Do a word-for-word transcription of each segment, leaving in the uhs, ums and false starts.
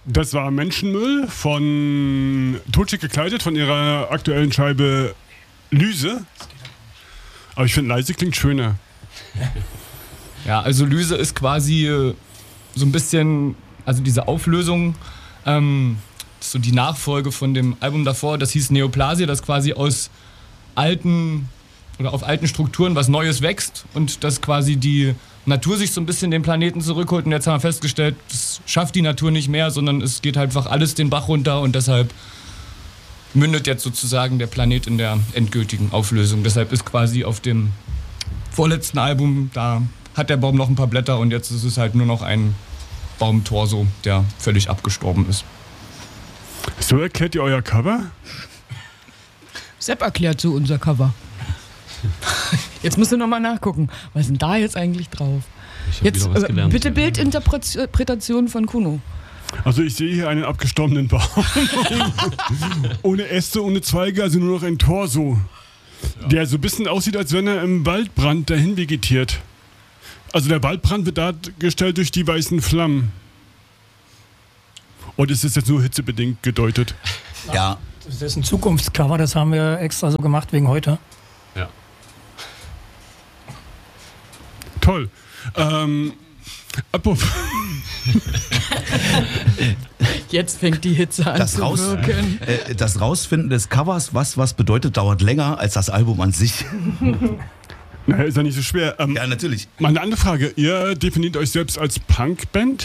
Das war Menschenmüll von Totschick gekleidet, von ihrer aktuellen Scheibe Lyse. Aber ich finde, leise klingt schöner. Ja, also Lyse ist quasi äh, so ein bisschen, also diese Auflösung, ähm, so die Nachfolge von dem Album davor, das hieß Neoplasie, das quasi aus alten oder auf alten Strukturen was Neues wächst und dass quasi die Natur sich so ein bisschen den Planeten zurückholt. Und jetzt haben wir festgestellt, das schafft die Natur nicht mehr, sondern es geht halt einfach alles den Bach runter und deshalb mündet jetzt sozusagen der Planet in der endgültigen Auflösung. Deshalb ist quasi auf dem vorletzten Album, da hat der Baum noch ein paar Blätter und jetzt ist es halt nur noch ein Baumtorso, der völlig abgestorben ist. So erklärt ihr euer Cover? Sepp erklärt so unser Cover. Jetzt musst du nochmal nachgucken. Was ist denn da jetzt eigentlich drauf? Jetzt äh, bitte Bildinterpretation von Kuno. Also ich sehe hier einen abgestorbenen Baum. Ohne Äste, ohne Zweige, also nur noch ein Torso. Ja. Der so ein bisschen aussieht, als wenn er im Waldbrand dahin vegetiert. Also der Waldbrand wird dargestellt durch die weißen Flammen. Und ist das jetzt nur hitzebedingt gedeutet? Ja. Das ist ein Zukunftscover, das haben wir extra so gemacht wegen heute. Ja. Toll. Ähm, apropos. Jetzt fängt die Hitze an das zu raus, wirken. Äh, das Rausfinden des Covers, was was bedeutet, dauert länger als das Album an sich. Naja, ist ja nicht so schwer. Ähm, ja, natürlich. Mal eine andere Frage. Ihr definiert euch selbst als Punkband?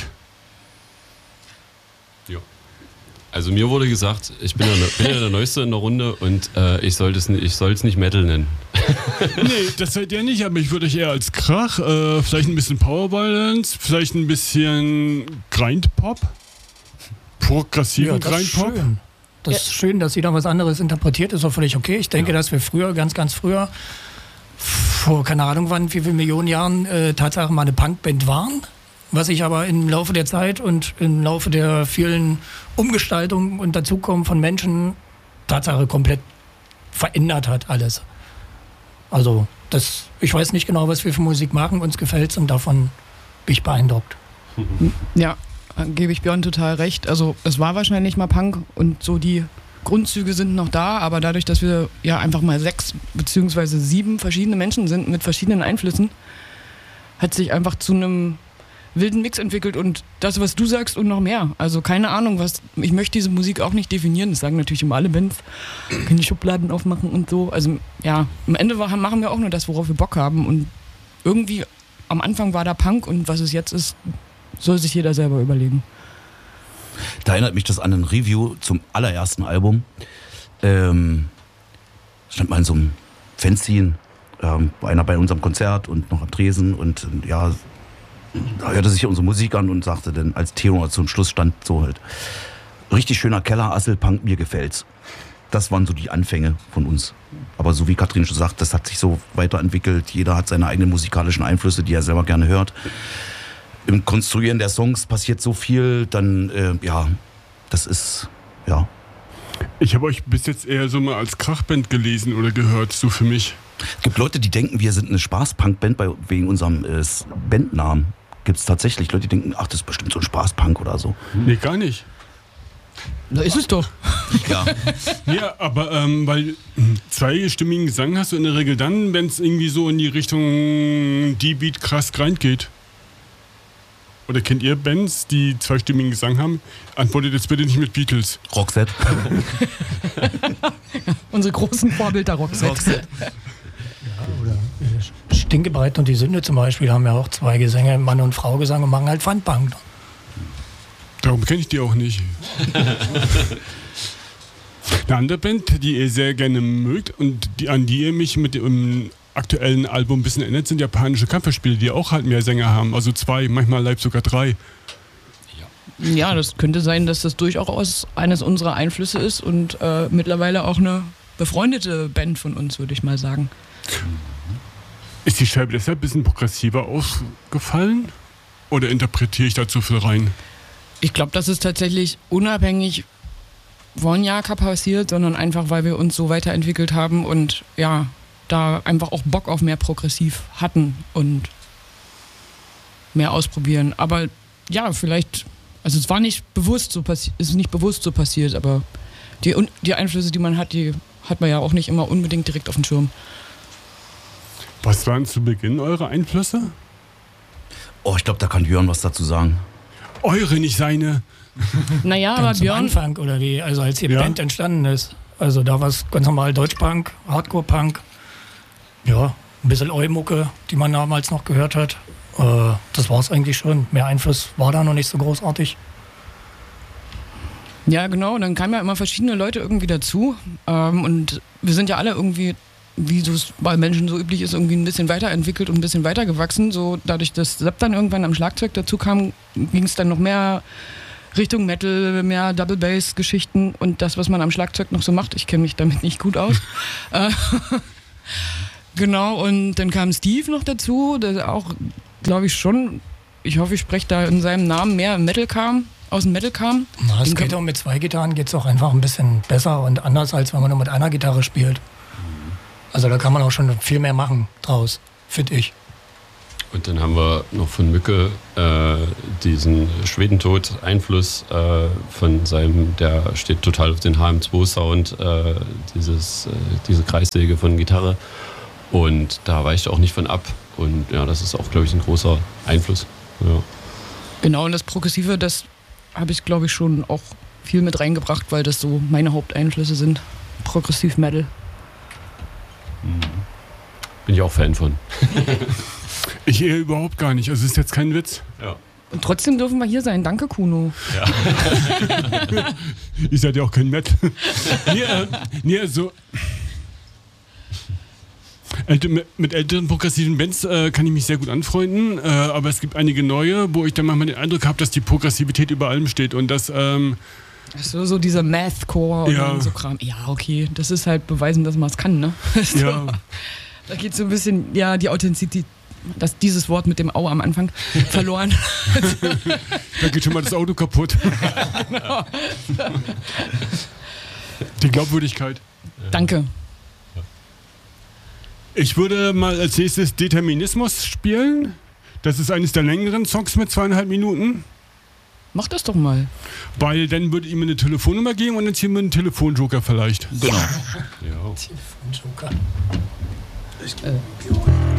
Ja. Also mir wurde gesagt, ich bin ja, bin ja der Neueste in der Runde und äh, ich soll es nicht Metal nennen. Nee, das seid ihr nicht, aber ich würde euch eher als Krach, äh, vielleicht ein bisschen Powerviolence, vielleicht ein bisschen Grindpop, progressiven ja, das Grindpop. Ist schön. Das ja. ist schön, dass jeder was anderes interpretiert, ist auch völlig okay. Ich denke, ja. dass wir früher, ganz, ganz früher, vor keine Ahnung wann, wie viele Millionen Jahren, äh, Tatsache mal eine Punkband waren. Was sich aber im Laufe der Zeit und im Laufe der vielen Umgestaltungen und Dazukommen von Menschen Tatsache komplett verändert hat, alles. Also, das, ich weiß nicht genau, was wir für Musik machen, uns gefällt's und davon bin ich beeindruckt. Ja, gebe ich Björn total recht. Also, es war wahrscheinlich mal Punk und so die Grundzüge sind noch da, aber dadurch, dass wir ja einfach mal sechs beziehungsweise sieben verschiedene Menschen sind mit verschiedenen Einflüssen, hat sich einfach zu einem wilden Mix entwickelt und das, was du sagst und noch mehr. Also keine Ahnung, was. Ich möchte diese Musik auch nicht definieren. Das sagen natürlich immer alle Bands. Können die Schubladen aufmachen und so. Also ja, am Ende machen wir auch nur das, worauf wir Bock haben. Und irgendwie am Anfang war da Punk und was es jetzt ist, soll sich jeder selber überlegen. Da erinnert mich das an ein Review zum allerersten Album. Ähm, stand mal in so einem Fanzine, ähm, einer bei unserem Konzert und noch am Tresen und ja, da hörte sich unsere Musik an und sagte dann als Tenor zum Schluss stand so halt, richtig schöner Keller, Asselpunk, mir gefällt's. Das waren so die Anfänge von uns. Aber so wie Katrin schon sagt, das hat sich so weiterentwickelt. Jeder hat seine eigenen musikalischen Einflüsse, die er selber gerne hört. Im Konstruieren der Songs passiert so viel, dann, äh, ja, das ist, ja. Ich habe euch bis jetzt eher so mal als Krachband gelesen oder gehört, so für mich. Es gibt Leute, die denken, wir sind eine Spaß-Punk-Band bei, wegen unserem äh, Bandnamen. Gibt es tatsächlich Leute, die denken, ach, das ist bestimmt so ein Spaß-Punk oder so. Nee, gar nicht. Da ist es doch. Ja, ja aber ähm, weil zweistimmigen Gesang hast du in der Regel dann, wenn es irgendwie so in die Richtung die Beat krass grind geht. Oder kennt ihr Bands, die zweistimmigen Gesang haben? Antwortet jetzt bitte nicht mit Beatles. Roxette. Unsere großen Vorbilder Roxette. Roxette. Ja, oder äh, Stinkebreit und die Sünde zum Beispiel haben ja auch zwei Gesänge, Mann- und Frau-Gesang und machen halt Funpunk. Darum kenne ich die auch nicht. Eine andere Band, die ihr sehr gerne mögt und die, an die ihr mich mit dem aktuellen Album ein bisschen erinnert, sind japanische Kampfspiele, die auch halt mehr Sänger haben. Also zwei, manchmal live sogar drei. Ja, das könnte sein, dass das durchaus eines unserer Einflüsse ist und äh, mittlerweile auch eine befreundete Band von uns, würde ich mal sagen. Ist die Scheibe deshalb ein bisschen progressiver ausgefallen? Oder interpretiere ich da zu viel rein? Ich glaube, das ist tatsächlich unabhängig von Jaka passiert, sondern einfach, weil wir uns so weiterentwickelt haben und ja, da einfach auch Bock auf mehr Progressiv hatten und mehr ausprobieren. Aber ja, vielleicht, Also es war nicht bewusst so passiert, ist nicht bewusst so passiert, aber die, die Einflüsse, die man hat, die hat man ja auch nicht immer unbedingt direkt auf dem Schirm. Was waren zu Beginn eure Einflüsse? Oh, ich glaube, da kann Björn was dazu sagen. Eure, nicht seine. Naja, aber Ganz am Björn, Anfang oder wie, also als die Ja. Band entstanden ist. Also da war es ganz normal Deutschpunk, Hardcore-Punk, ja, ein bisschen Oi-Mucke, die man damals noch gehört hat. Äh, das war es eigentlich schon. Mehr Einfluss war da noch nicht so großartig. ja genau, und dann kamen ja immer verschiedene Leute irgendwie dazu ähm, und wir sind ja alle irgendwie, wie es bei Menschen so üblich ist, irgendwie ein bisschen weiterentwickelt und ein bisschen weitergewachsen. So dadurch, dass Sepp dann irgendwann am Schlagzeug dazu kam, ging es dann noch mehr Richtung Metal, mehr Double Bass Geschichten und das, was man am Schlagzeug noch so macht. Ich kenne mich damit nicht gut aus. Äh, genau, und dann kam Steve noch dazu, der auch, glaube ich schon, ich hoffe, ich spreche da in seinem Namen mehr im Metal kam, aus dem Metal kam. Na, es Den geht kann- auch mit zwei Gitarren geht es auch einfach ein bisschen besser und anders, als wenn man nur mit einer Gitarre spielt. Also da kann man auch schon viel mehr machen draus, finde ich. Und dann haben wir noch von Mücke äh, diesen Schwedentod-Einfluss äh, von seinem, der steht total auf den H M zwei Sound, äh, dieses, äh, diese Kreissäge von Gitarre. Und da weicht auch nicht von ab. Und ja, das ist auch, glaube ich, ein großer Einfluss. Ja. Genau, und das Progressive, das habe ich, glaube ich, schon auch viel mit reingebracht, weil das so meine Haupteinflüsse sind. Progressiv Metal. Bin ich auch Fan von. Ich eher überhaupt gar nicht. Also ist jetzt kein Witz. Ja. Und trotzdem dürfen wir hier sein. Danke, Kuno. Ihr seid ja auch kein Met. nee, äh, nee, also. Älte- mit- Mit älteren progressiven Bands äh, kann ich mich sehr gut anfreunden, äh, aber es gibt einige neue, wo ich dann manchmal den Eindruck habe, dass die Progressivität über allem steht und dass. Ähm, So, so dieser Mathcore Ja. und so Kram. Ja, okay. Das ist halt beweisen, dass man es kann, ne? So. ja, Da geht so ein bisschen, ja, die Authentizität, dass dieses Wort mit dem Au am Anfang verloren. da geht schon mal das Auto kaputt. Die Glaubwürdigkeit. Danke. Ich würde mal als nächstes Determinismus spielen. Das ist eines der längeren Songs mit zweieinhalb Minuten. Mach das doch mal. Weil dann würde ich ihm eine Telefonnummer geben und dann ziehen wir einen Telefonjoker vielleicht. Genau. Ja. Telefonjoker. Äh.